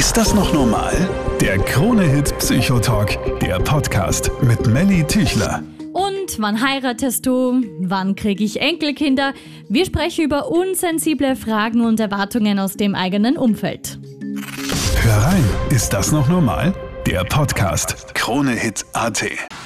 Ist das noch normal? Der Krone-Hit Psychotalk, der Podcast mit Melly Tüchler. Und wann heiratest du? Wann kriege ich Enkelkinder? Wir sprechen über unsensible Fragen und Erwartungen aus dem eigenen Umfeld. Hör rein, ist das noch normal? Der Podcast Krone-Hit.at.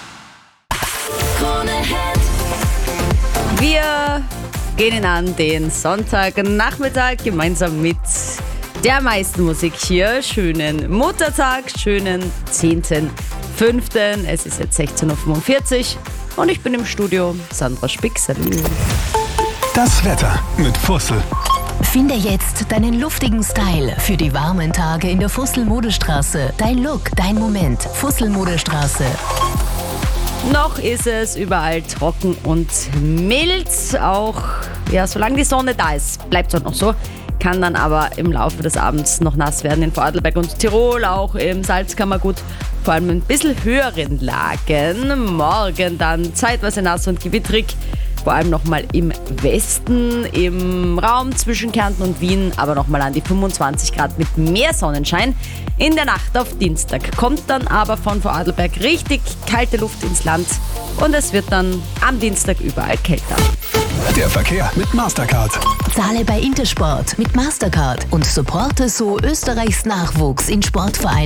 Wir gehen an den Sonntagnachmittag gemeinsam mit der meisten Musik hier. Schönen Muttertag, schönen 10.05. Es ist jetzt 16.45 Uhr und ich bin im Studio. Sandra Spick, salut. Das Wetter mit Fussel. Finde jetzt deinen luftigen Style für die warmen Tage in der Fussel-Modestraße. Dein Look, dein Moment. Fussel-Modestraße. Noch ist es überall trocken und mild. Auch solange die Sonne da ist, bleibt es auch noch so. Kann dann aber im Laufe des Abends noch nass werden in Vorarlberg und Tirol, auch im Salzkammergut, vor allem in ein bisschen höheren Lagen. Morgen dann zeitweise nass und gewittrig, vor allem nochmal im Westen, im Raum zwischen Kärnten und Wien, aber nochmal an die 25 Grad mit mehr Sonnenschein. In der Nacht auf Dienstag kommt dann aber von Vorarlberg richtig kalte Luft ins Land und es wird dann am Dienstag überall kälter. Der Verkehr mit Mastercard. Zahle bei Intersport mit Mastercard und supporte so Österreichs Nachwuchs in Sportvereinen.